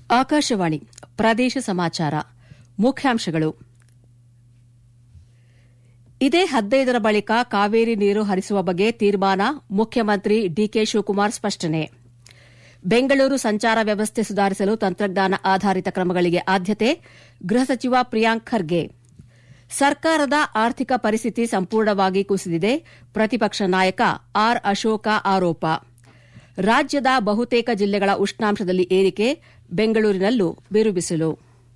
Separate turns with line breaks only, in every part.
ಆಕಾಶವಾಣಿ ಪ್ರದೇಶ ಸಮಾಚಾರ ಮುಖ್ಯಾಂಶಗಳು. ಇದೇ 15ರ ಬಳಿಕ ಕಾವೇರಿ ನೀರು ಹರಿಸುವ ಬಗ್ಗೆ ತೀರ್ಮಾನ, ಮುಖ್ಯಮಂತ್ರಿ ಡಿಕೆ ಶಿವಕುಮಾರ್ ಸ್ಪಷ್ಟನೆ. ಬೆಂಗಳೂರು ಸಂಚಾರ ವ್ಯವಸ್ಥೆ ಸುಧಾರಿಸಲು ತಂತ್ರಜ್ಞಾನ ಆಧಾರಿತ ಕ್ರಮಗಳಿಗೆ ಆದ್ಯತೆ, ಗೃಹ ಸಚಿವ ಪ್ರಿಯಾಂಕ್ ಖರ್ಗೆ. ಸರ್ಕಾರದ ಆರ್ಥಿಕ ಪರಿಸ್ಥಿತಿ ಸಂಪೂರ್ಣವಾಗಿ ಕುಸಿದಿದೆ, ಪ್ರತಿಪಕ್ಷ ನಾಯಕ ಆರ್ ಅಶೋಕ ಆರೋಪ. ರಾಜ್ಯದ ಬಹುತೇಕ ಜಿಲ್ಲೆಗಳ ಉಷ್ಣಾಂಶದಲ್ಲಿ ಏರಿಕೆ, ಬೆಂಗಳೂರಿನಲ್ಲೂ ಬಿರುಬಿಸಿಲು.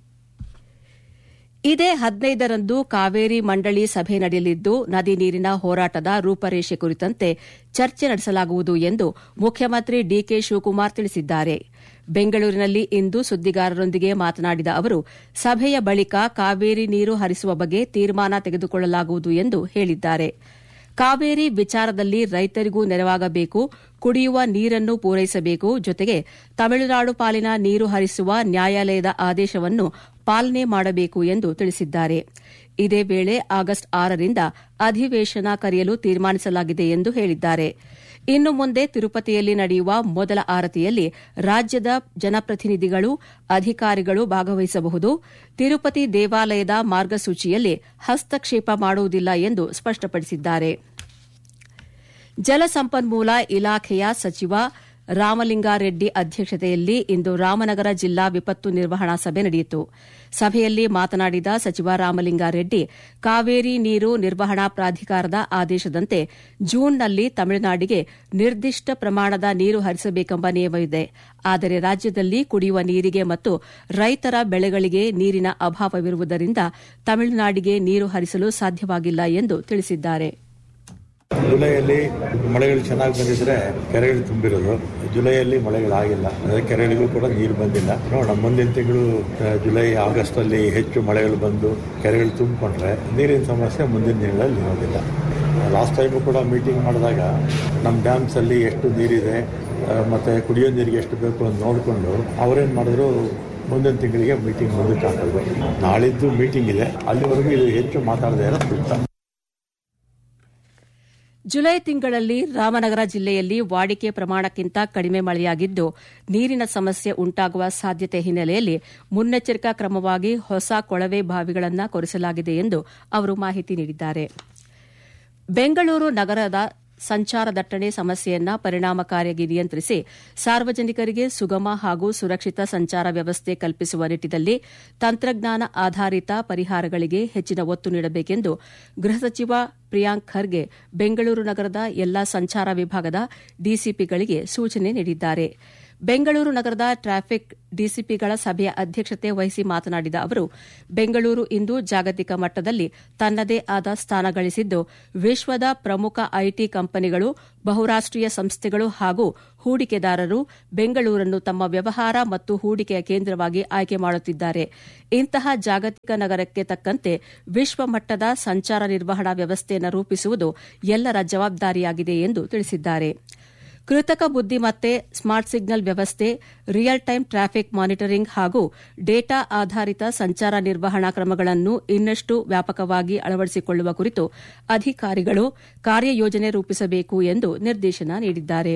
ಇದೇ 15ರಂದು ಕಾವೇರಿ ಮಂಡಳಿ ಸಭೆ ನಡೆಯಲಿದ್ದು, ನದಿ ನೀರಿನ ಹೋರಾಟದ ರೂಪರೇಷೆ ಕುರಿತಂತೆ ಚರ್ಚೆ ನಡೆಸಲಾಗುವುದು ಎಂದು ಮುಖ್ಯಮಂತ್ರಿ ಡಿಕೆ ಶಿವಕುಮಾರ್ ತಿಳಿಸಿದ್ದಾರೆ. ಬೆಂಗಳೂರಿನಲ್ಲಿ ಇಂದು ಸುದ್ದಿಗಾರರೊಂದಿಗೆ ಮಾತನಾಡಿದ ಅವರು, ಸಭೆಯ ಬಳಿಕ ಕಾವೇರಿ ನೀರು ಹರಿಸುವ ಬಗ್ಗೆ ತೀರ್ಮಾನ ತೆಗೆದುಕೊಳ್ಳಲಾಗುವುದು ಎಂದು ಹೇಳಿದ್ದಾರೆ. ಕಾವೇರಿ ವಿಚಾರದಲ್ಲಿ ರೈತರಿಗೂ ನೆರವಾಗಬೇಕು, ಕುಡಿಯುವ ನೀರನ್ನು ಪೂರೈಸಬೇಕು, ಜೊತೆಗೆ ತಮಿಳುನಾಡು ಪಾಲಿನ ನೀರು ಹರಿಸುವ ನ್ಯಾಯಾಲಯದ ಆದೇಶವನ್ನು ಪಾಲನೆ ಮಾಡಬೇಕು ಎಂದು ತಿಳಿಸಿದ್ದಾರೆ. ಇದೇ ವೇಳೆ ಆಗಸ್ಟ್ 6ರಿಂದ ಅಧಿವೇಶನ ಕರೆಯಲು ತೀರ್ಮಾನಿಸಲಾಗಿದೆ ಎಂದು ಹೇಳಿದ್ದಾರೆ. ಇನ್ನು ಮುಂದೆ ತಿರುಪತಿಯಲ್ಲಿ ನಡೆಯುವ ಮೊದಲ ಆರತಿಯಲ್ಲಿ ರಾಜ್ಯದ ಜನಪ್ರತಿನಿಧಿಗಳು, ಅಧಿಕಾರಿಗಳು ಭಾಗವಹಿಸಬಹುದು. ತಿರುಪತಿ ದೇವಾಲಯದ ಮಾರ್ಗಸೂಚಿಯಲ್ಲಿ ಹಸ್ತಕ್ಷೇಪ ಮಾಡುವುದಿಲ್ಲ ಎಂದು ಸ್ಪಷ್ಟಪಡಿಸಿದ್ದಾರೆ. ಜಲಸಂಪನ್ಮೂಲ ಇಲಾಖೆಯ ಸಚಿವ ರಾಮಲಿಂಗಾರೆಡ್ಡಿ ಅಧ್ಯಕ್ಷತೆಯಲ್ಲಿ ಇಂದು ರಾಮನಗರ ಜಿಲ್ಲಾ ವಿಪತ್ತು ನಿರ್ವಹಣಾ ಸಭೆ ನಡೆಯಿತು. ಸಭೆಯಲ್ಲಿ ಮಾತನಾಡಿದ ಸಚಿವ ರಾಮಲಿಂಗಾರೆಡ್ಡಿ, ಕಾವೇರಿ ನೀರು ನಿರ್ವಹಣಾ ಪ್ರಾಧಿಕಾರದ ಆದೇಶದಂತೆ ಜೂನ್ನಲ್ಲಿ ತಮಿಳುನಾಡಿಗೆ ನಿರ್ದಿಷ್ಟ ಪ್ರಮಾಣದ ನೀರು ಹರಿಸಬೇಕೆಂಬ ನಿಯಮವಿದೆ. ಆದರೆ ರಾಜ್ಯದಲ್ಲಿ ಕುಡಿಯುವ ನೀರಿಗೆ ಮತ್ತು ರೈತರ ಬೆಳೆಗಳಿಗೆ ನೀರಿನ ಅಭಾವವಿರುವುದರಿಂದ ತಮಿಳುನಾಡಿಗೆ ನೀರು ಹರಿಸಲು ಸಾಧ್ಯವಾಗಿಲ್ಲ ಎಂದು ತಿಳಿಸಿದ್ದಾರೆ.
ಜುಲೈಯಲ್ಲಿ ಮಳೆಗಳು ಚೆನ್ನಾಗಿ ಬಂದಿದ್ರೆ ಕೆರೆಗಳು ತುಂಬಿರೋದು. ಜುಲೈಯಲ್ಲಿ ಮಳೆಗಳಾಗಿಲ್ಲ, ಕೆರೆಗಳಿಗೂ ಕೂಡ ನೀರು ಬಂದಿಲ್ಲ. ನೋಡೋಣ, ಮುಂದಿನ ತಿಂಗಳು ಜುಲೈ ಆಗಸ್ಟ್ ಅಲ್ಲಿ ಹೆಚ್ಚು ಮಳೆಗಳು ಬಂದು ಕೆರೆಗಳು ತುಂಬಿಕೊಂಡ್ರೆ ನೀರಿನ ಸಮಸ್ಯೆ ಮುಂದಿನ ತಿಂಗಳಲ್ಲಿ ಇರೋದಿಲ್ಲ. ಲಾಸ್ಟ್ ಟೈಮು ಕೂಡ ಮೀಟಿಂಗ್ ಮಾಡಿದಾಗ ನಮ್ಮ ಡ್ಯಾಮ್ಸ್ ಅಲ್ಲಿ ಎಷ್ಟು ನೀರಿದೆ ಮತ್ತೆ ಕುಡಿಯೋ ನೀರಿಗೆ ಎಷ್ಟು ಬೇಕು ಅಂತ ನೋಡಿಕೊಂಡು ಅವರೇನು ಮಾಡಿದ್ರು, ಮುಂದಿನ ತಿಂಗಳಿಗೆ ಮೀಟಿಂಗ್ ಮುಂದಕ್ಕೆ ಹಾಕಿದ್ರು. ನಾಳಿದ್ದು ಮೀಟಿಂಗ್ ಇದೆ, ಅಲ್ಲಿವರೆಗೂ ಇದು ಹೆಚ್ಚು ಮಾತಾಡದೇ ಇರೋ ಸೂಕ್ತ.
ಜುಲೈ ತಿಂಗಳಲ್ಲಿ ರಾಮನಗರ ಜಿಲ್ಲೆಯಲ್ಲಿ ವಾಡಿಕೆ ಪ್ರಮಾಣಕ್ಕಿಂತ ಕಡಿಮೆ ಮಳೆಯಾಗಿದ್ದು, ನೀರಿನ ಸಮಸ್ಯೆ ಉಂಟಾಗುವ ಸಾಧ್ಯತೆ ಹಿನ್ನೆಲೆಯಲ್ಲಿ ಮುನ್ನೆಚ್ಚರಿಕಾ ಕ್ರಮವಾಗಿ ಹೊಸ ಕೊಳವೆ ಬಾವಿಗಳನ್ನು ಕೊರೆಸಲಾಗಿದೆ ಎಂದು ಅವರು ಮಾಹಿತಿ ನೀಡಿದ್ದಾರೆ. ಬೆಂಗಳೂರು ನಗರದ ಸಂಚಾರ ದಟ್ಟಣೆ ಸಮಸ್ಯೆಯನ್ನು ಪರಿಣಾಮಕಾರಿಯಾಗಿ ನಿಯಂತ್ರಿಸಿ ಸಾರ್ವಜನಿಕರಿಗೆ ಸುಗಮ ಹಾಗೂ ಸುರಕ್ಷಿತ ಸಂಚಾರ ವ್ಯವಸ್ಥೆ ಕಲ್ಪಿಸುವ ನಿಟ್ಟನಲ್ಲಿ ತಂತ್ರಜ್ಞಾನ ಆಧಾರಿತ ಪರಿಹಾರಗಳಿಗೆ ಹೆಚ್ಚಿನ ಒತ್ತು ನೀಡಬೇಕೆಂದು ಗೃಹ ಸಚಿವ ಪ್ರಿಯಾಂಕ್ ಖರ್ಗೆ ಬೆಂಗಳೂರು ನಗರದ ಎಲ್ಲಾ ಸಂಚಾರ ವಿಭಾಗದ ಡಿಸಿಪಿಗಳಿಗೆ ಸೂಚನೆ ನೀಡಿದ್ದಾರೆ. ಬೆಂಗಳೂರು ನಗರದ ಟ್ರಾಫಿಕ್ ಡಿಸಿಪಿಗಳ ಸಭೆಯ ಅಧ್ಯಕ್ಷತೆ ವಹಿಸಿ ಮಾತನಾಡಿದ ಅವರು, ಬೆಂಗಳೂರು ಇಂದು ಜಾಗತಿಕ ಮಟ್ಟದಲ್ಲಿ ತನ್ನದೇ ಆದ ಸ್ಥಾನ ಗಳಿಸಿದ್ದು, ವಿಶ್ವದ ಪ್ರಮುಖ ಐಟಿ ಕಂಪನಿಗಳು, ಬಹುರಾಷ್ಟೀಯ ಸಂಸ್ಥೆಗಳು ಹಾಗೂ ಹೂಡಿಕೆದಾರರು ಬೆಂಗಳೂರನ್ನು ತಮ್ಮ ವ್ಯವಹಾರ ಮತ್ತು ಹೂಡಿಕೆಯ ಕೇಂದ್ರವಾಗಿ ಆಯ್ಕೆ ಮಾಡುತ್ತಿದ್ದಾರೆ. ಇಂತಹ ಜಾಗತಿಕ ನಗರಕ್ಕೆ ತಕ್ಕಂತೆ ವಿಶ್ವಮಟ್ಟದ ಸಂಚಾರ ನಿರ್ವಹಣಾ ವ್ಯವಸ್ಥೆಯನ್ನು ರೂಪಿಸುವುದು ಎಲ್ಲರ ಜವಾಬ್ದಾರಿಯಾಗಿದೆ ಎಂದು ತಿಳಿಸಿದ್ದಾರೆ. ಕೃತಕ ಬುದ್ದಿಮತ್ತೆ, ಸ್ಮಾರ್ಟ್ ಸಿಗ್ನಲ್ ವ್ಯವಸ್ಥೆ, ರಿಯಲ್ ಟೈಮ್ ಟ್ರಾಫಿಕ್ ಮಾನಿಟರಿಂಗ್ ಹಾಗೂ ಡೇಟಾ ಆಧಾರಿತ ಸಂಚಾರ ನಿರ್ವಹಣಾ ಕ್ರಮಗಳನ್ನು ಇನ್ನಷ್ಟು ವ್ಯಾಪಕವಾಗಿ ಅಳವಡಿಸಿಕೊಳ್ಳುವ ಕುರಿತು ಅಧಿಕಾರಿಗಳು ಕಾರ್ಯಯೋಜನೆ ರೂಪಿಸಬೇಕು ಎಂದು ನಿರ್ದೇಶನ ನೀಡಿದ್ದಾರೆ.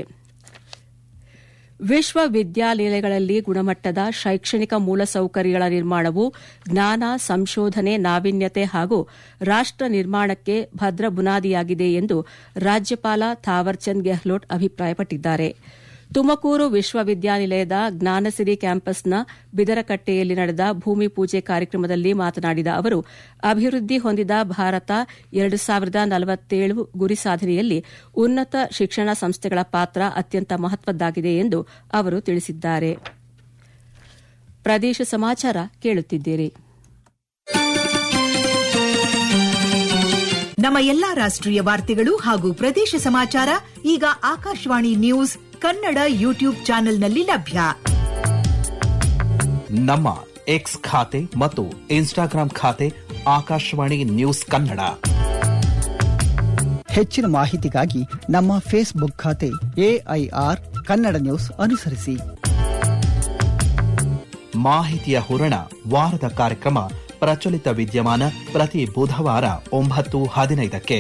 ವಿಶ್ವವಿದ್ಯಾನಿಲಯಗಳಲ್ಲಿ ಗುಣಮಟ್ಟದ ಶೈಕ್ಷಣಿಕ ಮೂಲಸೌಕರ್ಯಗಳ ನಿರ್ಮಾಣವು ಜ್ಞಾನ, ಸಂಶೋಧನೆ, ನಾವೀನ್ಯತೆ ಹಾಗೂ ರಾಷ್ಟ ನಿರ್ಮಾಣಕ್ಕೆ ಭದ್ರ ಬುನಾದಿಯಾಗಿದೆ ಎಂದು ರಾಜ್ಯಪಾಲ ಥಾವರ್ಚಂದ್ ಗೆಹ್ಲೋಟ್ ಅಭಿಪ್ರಾಯಪಟ್ಟಿದ್ದಾರೆ. ತುಮಕೂರು ವಿಶ್ವವಿದ್ಯಾನಿಲಯದ ಜ್ಞಾನಸಿರಿ ಕ್ಯಾಂಪಸ್ನ ಬಿದರಕಟ್ಟೆಯಲ್ಲಿ ನಡೆದ ಭೂಮಿ ಪೂಜೆ ಕಾರ್ಯಕ್ರಮದಲ್ಲಿ ಮಾತನಾಡಿದ ಅವರು, ಅಭಿವೃದ್ಧಿ ಹೊಂದಿದ ಭಾರತ 2047 ಗುರಿ ಸಾಧನೆಯಲ್ಲಿ ಉನ್ನತ ಶಿಕ್ಷಣ ಸಂಸ್ಥೆಗಳ ಪಾತ್ರ ಅತ್ಯಂತ ಮಹತ್ವದ್ದಾಗಿದೆ ಎಂದು ಅವರು ತಿಳಿಸಿದ್ದಾರೆ. ಪ್ರದೇಶ ಸಮಾಚಾರ ಕೇಳುತ್ತಿದ್ದೀರಿ.
ನಮ್ಮ ಎಲ್ಲಾ ರಾಷ್ಟ್ರೀಯ ವಾರ್ತೆಗಳು ಹಾಗೂ ಪ್ರದೇಶ ಸಮಾಚಾರ ಈಗ ಆಕಾಶವಾಣಿ ನ್ಯೂಸ್ ಕನ್ನಡ ಯೂಟ್ಯೂಬ್ ಚಾನೆಲ್ನಲ್ಲಿ ಲಭ್ಯ.
ನಮ್ಮ ಎಕ್ಸ್ ಖಾತೆ ಮತ್ತು ಇನ್ಸ್ಟಾಗ್ರಾಂ ಖಾತೆ ಆಕಾಶವಾಣಿ ನ್ಯೂಸ್ ಕನ್ನಡ.
ಹೆಚ್ಚಿನ ಮಾಹಿತಿಗಾಗಿ ನಮ್ಮ ಫೇಸ್ಬುಕ್ ಖಾತೆ AIR ಕನ್ನಡ ನ್ಯೂಸ್ ಅನುಸರಿಸಿ.
ಮಾಹಿತಿಯ ಹೂರಣ ವಾರದ ಕಾರ್ಯಕ್ರಮ ಪ್ರಚಲಿತ ವಿದ್ಯಮಾನ ಪ್ರತಿ ಬುಧವಾರ 9:15.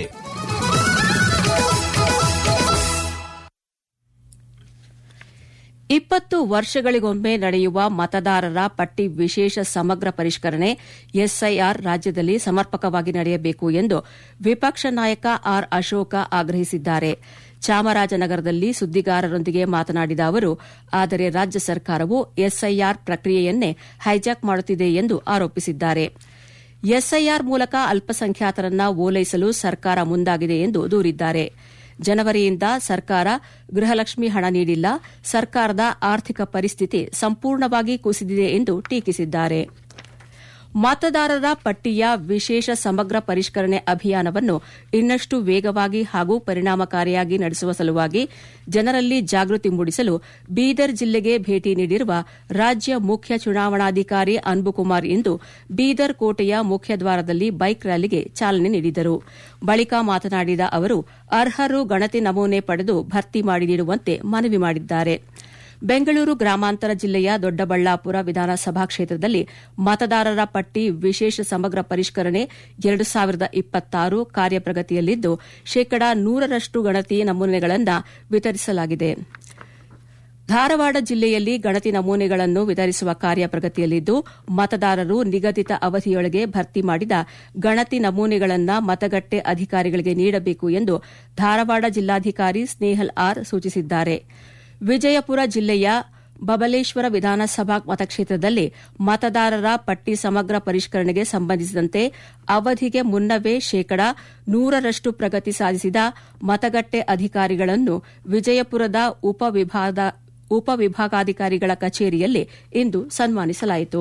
20 ವರ್ಷಗಳಿಗೊಮ್ಮೆ ನಡೆಯುವ ಮತದಾರರ ಪಟ್ಟಿ ವಿಶೇಷ ಸಮಗ್ರ ಪರಿಷ್ಕರಣೆ ಎಸ್ಐಆರ್ ರಾಜ್ಯದಲ್ಲಿ ಸಮರ್ಪಕವಾಗಿ ನಡೆಯಬೇಕು ಎಂದು ವಿಪಕ್ಷ ನಾಯಕ ಆರ್ ಅಶೋಕ ಆಗ್ರಹಿಸಿದ್ದಾರೆ. ಚಾಮರಾಜನಗರದಲ್ಲಿ ಸುದ್ದಿಗಾರರೊಂದಿಗೆ ಮಾತನಾಡಿದ ಅವರು, ಆದರೆ ರಾಜ್ಯ ಸರ್ಕಾರವು ಎಸ್ಐಆರ್ ಪ್ರಕ್ರಿಯೆಯನ್ನೇ ಹೈಜಾಕ್ ಮಾಡುತ್ತಿದೆ ಎಂದು ಆರೋಪಿಸಿದ್ದಾರೆ. ಎಸ್ಐಆರ್ ಮೂಲಕ ಅಲ್ಪಸಂಖ್ಯಾತರನ್ನ ಓಲೈಸಲು ಸರ್ಕಾರ ಮುಂದಾಗಿದೆ ಎಂದು ದೂರಿದ್ದಾರೆ. ಜನವರಿಯಿಂದ ಸರ್ಕಾರ ಗೃಹಲಕ್ಷ್ಮಿ ಹಣ ನೀಡಿಲ್ಲ, ಸರ್ಕಾರದ ಆರ್ಥಿಕ ಪರಿಸ್ಥಿತಿ ಸಂಪೂರ್ಣವಾಗಿ ಕುಸಿದಿದೆ ಎಂದು ಟೀಕಿಸಿದ್ದಾರೆ. ಮತದಾರರ ಪಟ್ಟಿಯ ವಿಶೇಷ ಸಮಗ್ರ ಪರಿಷ್ಕರಣೆ ಅಭಿಯಾನವನ್ನು ಇನ್ನಷ್ಟು ವೇಗವಾಗಿ ಹಾಗೂ ಪರಿಣಾಮಕಾರಿಯಾಗಿ ನಡೆಸುವ ಸಲುವಾಗಿ ಜನರಲ್ಲಿ ಜಾಗೃತಿ ಮೂಡಿಸಲು ಬೀದರ್ ಜಿಲ್ಲೆಗೆ ಭೇಟಿ ನೀಡಿರುವ ರಾಜ್ಯ ಮುಖ್ಯ ಚುನಾವಣಾಧಿಕಾರಿ ಅನ್ಬುಕುಮಾರ್ ಇಂದು ಬೀದರ್ ಕೋಟೆಯ ಮುಖ್ಯದ್ವಾರದಲ್ಲಿ ಬೈಕ್ ರ್ಯಾಲಿಗೆ ಚಾಲನೆ ನೀಡಿದರು. ಬಳಿಕ ಮಾತನಾಡಿದ ಅವರು, ಅರ್ಹರು ಗಣತಿ ನಮೂನೆ ಪಡೆದು ಭರ್ತಿ ಮಾಡಿ ನೀಡುವಂತೆ ಮನವಿ ಮಾಡಿದ್ದಾರೆ. ಬೆಂಗಳೂರು ಗ್ರಾಮಾಂತರ ಜಿಲ್ಲೆಯ ದೊಡ್ಡಬಳ್ಳಾಪುರ ವಿಧಾನಸಭಾ ಕ್ಷೇತ್ರದಲ್ಲಿ ಮತದಾರರ ಪಟ್ಟಿ ವಿಶೇಷ ಸಮಗ್ರ ಪರಿಷ್ಕರಣೆ 2026 ಕಾರ್ಯಪ್ರಗತಿಯಲ್ಲಿದ್ದು ಶೇಕಡಾ 100ರಷ್ಟು ಗಣತಿ ನಮೂನೆಗಳನ್ನು ವಿತರಿಸಲಾಗಿದೆ. ಧಾರವಾಡ ಜಿಲ್ಲೆಯಲ್ಲಿ ಗಣತಿ ನಮೂನೆಗಳನ್ನು ವಿತರಿಸುವ ಕಾರ್ಯ ಪ್ರಗತಿಯಲ್ಲಿದ್ದು ಮತದಾರರು ನಿಗದಿತ ಅವಧಿಯೊಳಗೆ ಭರ್ತಿ ಮಾಡಿದ ಗಣತಿ ನಮೂನೆಗಳನ್ನು ಮತಗಟ್ಟೆ ಅಧಿಕಾರಿಗಳಿಗೆ ನೀಡಬೇಕು ಎಂದು ಧಾರವಾಡ ಜಿಲ್ಲಾಧಿಕಾರಿ ಸ್ನೇಹಲ್ ಆರ್ ಸೂಚಿಸಿದ್ದಾರೆ. ವಿಜಯಪುರ ಜಿಲ್ಲೆಯ ಬಬಲೇಶ್ವರ ವಿಧಾನಸಭಾ ಮತಕ್ಷೇತ್ರದಲ್ಲಿ ಮತದಾರರ ಪಟ್ಟಿ ಸಮಗ್ರ ಪರಿಷ್ಕರಣೆಗೆ ಸಂಬಂಧಿಸಿದಂತೆ ಅವಧಿಗೆ ಮುನ್ನವೇ ಶೇಕಡಾ 100ರಷ್ಟು ಪ್ರಗತಿ ಸಾಧಿಸಿದ ಮತಗಟ್ಟೆ ಅಧಿಕಾರಿಗಳನ್ನು ವಿಜಯಪುರದ ಉಪವಿಭಾಗಾಧಿಕಾರಿಗಳ ಕಚೇರಿಯಲ್ಲಿ ಇಂದು ಸನ್ಮಾನಿಸಲಾಯಿತು.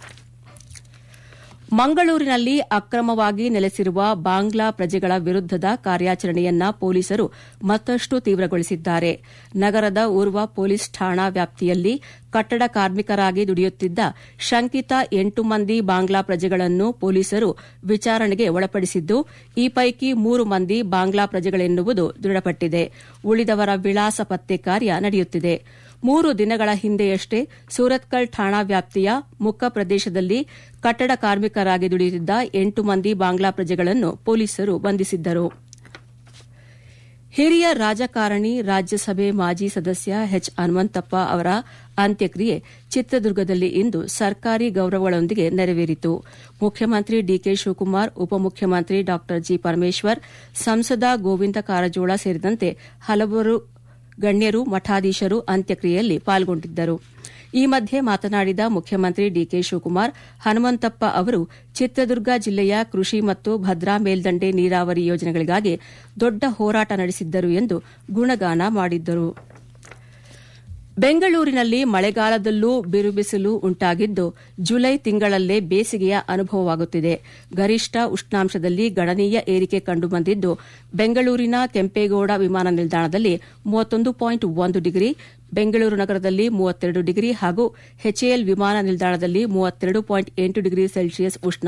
ಮಂಗಳೂರಿನಲ್ಲಿ ಅಕ್ರಮವಾಗಿ ನೆಲೆಸಿರುವ ಬಾಂಗ್ಲಾ ಪ್ರಜೆಗಳ ವಿರುದ್ದದ ಕಾರ್ಯಾಚರಣೆಯನ್ನ ಪೊಲೀಸರು ಮತ್ತಷ್ಟು ತೀವ್ರಗೊಳಿಸಿದ್ದಾರೆ. ನಗರದ ಊರ್ವ ಪೊಲೀಸ್ ಠಾಣಾ ವ್ಯಾಪ್ತಿಯಲ್ಲಿ ಕಟ್ಟಡ ಕಾರ್ಮಿಕರಾಗಿ ದುಡಿಯುತ್ತಿದ್ದ ಶಂಕಿತ 8 ಮಂದಿ ಬಾಂಗ್ಲಾ ಪ್ರಜೆಗಳನ್ನು ಪೊಲೀಸರು ವಿಚಾರಣೆಗೆ ಒಳಪಡಿಸಿದ್ದು, ಈ ಪೈಕಿ 3 ಮಂದಿ ಬಾಂಗ್ಲಾ ಪ್ರಜೆಗಳೆನ್ನುವುದು ದೃಢಪಟ್ಟಿದೆ. ಉಳಿದವರ ವಿಳಾಸ ಪತ್ತೆ ಕಾರ್ಯ ನಡೆಯುತ್ತಿದೆ. 3 ದಿನಗಳ ಹಿಂದೆಯಷ್ಟೇ ಸೂರತ್ಕಲ್ ಠಾಣಾ ವ್ಯಾಪ್ತಿಯ ಮುಕ್ಕ ಪ್ರದೇಶದಲ್ಲಿ ಕಟ್ಟಡ ಕಾರ್ಮಿಕರಾಗಿ ದುಡಿಯುತ್ತಿದ್ದ 8 ಮಂದಿ ಬಾಂಗ್ಲಾ ಪ್ರಜೆಗಳನ್ನು ಪೊಲೀಸರು ಬಂಧಿಸಿದ್ದರು. ಹಿರಿಯ ರಾಜಕಾರಣಿ, ರಾಜ್ಯಸಭೆ ಮಾಜಿ ಸದಸ್ಯ ಎಚ್ ಹನುಮಂತಪ್ಪ ಅವರ ಅಂತ್ಯಕ್ರಿಯೆ ಚಿತ್ರದುರ್ಗದಲ್ಲಿ ಇಂದು ಸರ್ಕಾರಿ ಗೌರವಗಳೊಂದಿಗೆ ನೆರವೇರಿತು. ಮುಖ್ಯಮಂತ್ರಿ ಡಿಕೆ ಶಿವಕುಮಾರ್, ಉಪಮುಖ್ಯಮಂತ್ರಿ ಡಾ ಜಿ ಪರಮೇಶ್ವರ್, ಸಂಸದ ಗೋವಿಂದ ಕಾರಜೋಳ ಸೇರಿದಂತೆ ಹಲವರು ಗಣ್ಯರು, ಮಠಾಧೀಶರು ಅಂತ್ಯಕ್ರಿಯೆಯಲ್ಲಿ ಪಾಲ್ಗೊಂಡಿದ್ದರು. ಈ ಮಧ್ಯೆ ಮಾತನಾಡಿದ ಮುಖ್ಯಮಂತ್ರಿ ಡಿಕೆ ಶಿವಕುಮಾರ್, ಹನುಮಂತಪ್ಪ ಅವರು ಚಿತ್ರದುರ್ಗ ಜಿಲ್ಲೆಯ ಕೃಷಿ ಮತ್ತು ಭದ್ರಾ ಮೇಲ್ದಂಡೆ ನೀರಾವರಿ ಯೋಜನೆಗಳಿಗಾಗಿ ದೊಡ್ಡ ಹೋರಾಟ ನಡೆಸಿದ್ದರು ಎಂದು ಗುಣಗಾನ ಮಾಡಿದ್ದರು. ಬೆಂಗಳೂರಿನಲ್ಲಿ ಮಳೆಗಾಲದಲ್ಲೂ ಬಿರುಬಿಸಿಲು ಉಂಟಾಗಿದ್ದು ಜುಲೈ ತಿಂಗಳಲ್ಲೇ ಬೇಸಿಗೆಯ ಅನುಭವವಾಗುತ್ತಿದೆ. ಗರಿಷ್ಠ ಉಷ್ಣಾಂಶದಲ್ಲಿ ಗಣನೀಯ ಏರಿಕೆ ಕಂಡುಬಂದಿದ್ದು ಬೆಂಗಳೂರಿನ ಕೆಂಪೇಗೌಡ ವಿಮಾನ ನಿಲ್ದಾಣದಲ್ಲಿ 31.1 ಡಿಗ್ರಿ, ಬೆಂಗಳೂರು ನಗರದಲ್ಲಿ 32 ಡಿಗ್ರಿ ಹಾಗೂ ಎಚ್ಎಎಲ್ ವಿಮಾನ ನಿಲ್ದಾಣದಲ್ಲಿ 32.8 ಡಿಗ್ರಿ ಸೆಲ್ಸಿಯಸ್ ಉಷ್ಣಾಂಶ